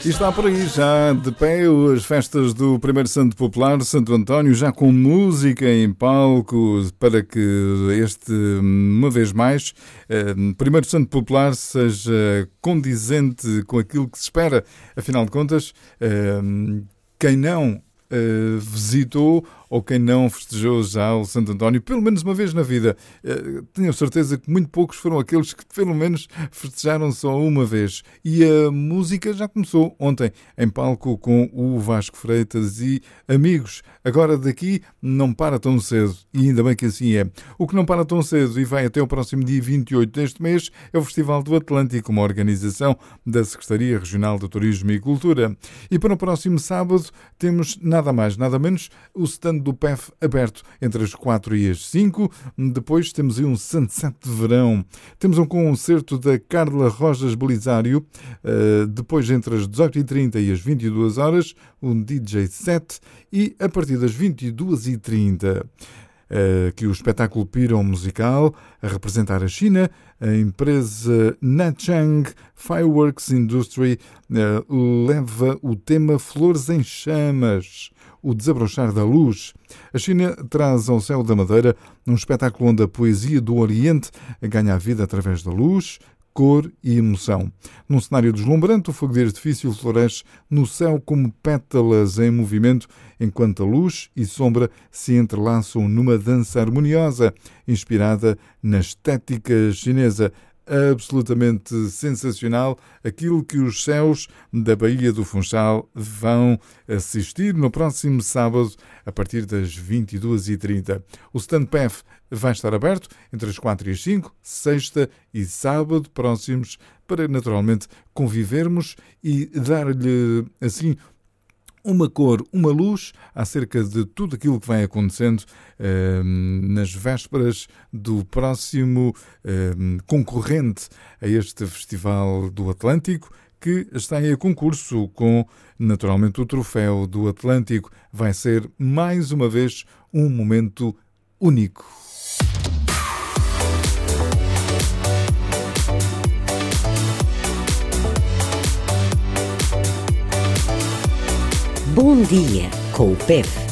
E está por aí já de pé as festas do primeiro Santo Popular, Santo António, já com música em palco para que uma vez mais, primeiro Santo Popular seja condizente com aquilo que se espera. Afinal de contas, quem não visitou ou quem não festejou já o Santo António, pelo menos uma vez na vida, tenho certeza que muito poucos foram aqueles que pelo menos festejaram só uma vez. E a música já começou ontem em palco com o Vasco Freitas e amigos. Agora daqui não para tão cedo, e ainda bem que assim é. O que não para tão cedo e vai até o próximo dia 28 deste mês é o Festival do Atlântico, uma organização da Secretaria Regional de Turismo e Cultura. E para o próximo sábado temos nada mais, nada menos o stand do PEF aberto entre as 4 e as 5. Depois temos aí um sunset de verão. Temos um concerto da Carla Rojas Belisário. Depois, entre as 18h30 e as 22 horas, um DJ set. E a partir das 22h30, que o espetáculo Pirão Musical, a representar a China, a empresa Nanchang Fireworks Industry leva o tema Flores em Chamas, o desabrochar da luz. A China traz ao céu da Madeira um espetáculo onde a poesia do Oriente ganha a vida através da luz, cor e emoção. Num cenário deslumbrante, o fogo de artifício floresce no céu como pétalas em movimento, enquanto a luz e sombra se entrelaçam numa dança harmoniosa, inspirada na estética chinesa. Absolutamente sensacional aquilo que os céus da Baía do Funchal vão assistir no próximo sábado a partir das 22h30. O stand PEF vai estar aberto entre as 4 e as 5, sexta e sábado próximos, para naturalmente convivermos e dar-lhe assim uma cor, uma luz acerca de tudo aquilo que vai acontecendo nas vésperas do próximo concorrente a este Festival do Atlântico, que está em concurso com, naturalmente, o Troféu do Atlântico. Vai ser, mais uma vez, um momento único. Bom dia com o PEF.